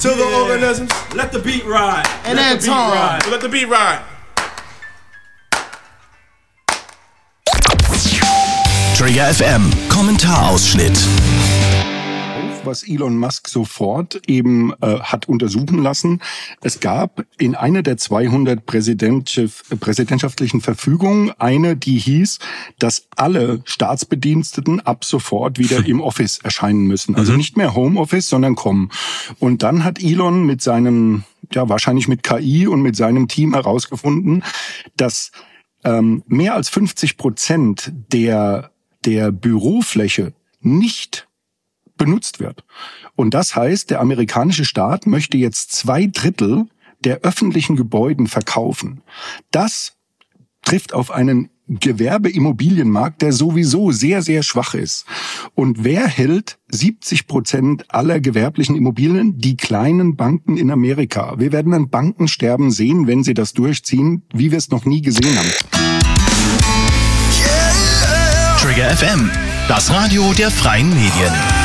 to the organisms. Let the beat ride. And Anton. Let the beat ride. Trigger FM Kommentarausschnitt. Was Elon Musk sofort eben hat untersuchen lassen. Es gab in einer der 200 präsidentschaftlichen Verfügungen eine, die hieß, dass alle Staatsbediensteten ab sofort wieder im Office erscheinen müssen. Also nicht mehr Homeoffice, sondern kommen. Und dann hat Elon mit seinem, ja wahrscheinlich mit KI und mit seinem Team herausgefunden, dass mehr als 50% der Bürofläche nicht benutzt wird. Und das heißt, der amerikanische Staat möchte jetzt 2/3 der öffentlichen Gebäuden verkaufen. Das trifft auf einen Gewerbeimmobilienmarkt, der sowieso sehr, sehr schwach ist. Und wer hält 70% aller gewerblichen Immobilien? Die kleinen Banken in Amerika. Wir werden ein Bankensterben sehen, wenn sie das durchziehen, wie wir es noch nie gesehen haben. Trigger FM, das Radio der freien Medien.